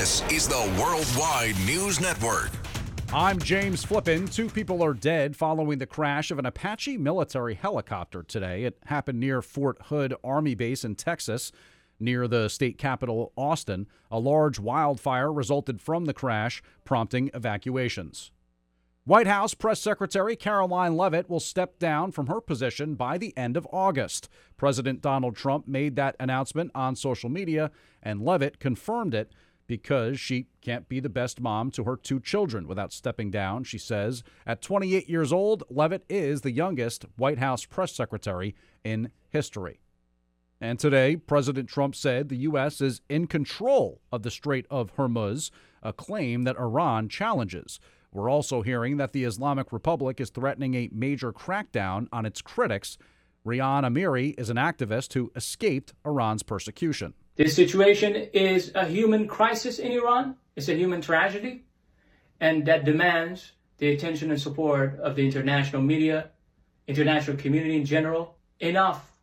This is the Worldwide News Network. I'm James Flippin. 2 people are dead following the crash of an Apache military helicopter today. It happened near Fort Hood Army Base in Texas, near the state capital, Austin. A large wildfire resulted from the crash, prompting evacuations. White House Press Secretary Karoline Leavitt will step down from her position by the end of August. President Donald Trump made that announcement on social media, and Leavitt confirmed it because she can't be the best mom to her 2 children without stepping down, she says. At 28 years old, Leavitt is the youngest White House press secretary in history. And today, President Trump said the U.S. is in control of the Strait of Hormuz, a claim that Iran challenges. We're also hearing that the Islamic Republic is threatening a major crackdown on its critics. Rian Amiri is an activist who escaped Iran's persecution. This situation is a human crisis in Iran. It's a human tragedy, and that demands the attention and support of the international media, international community in general. Enough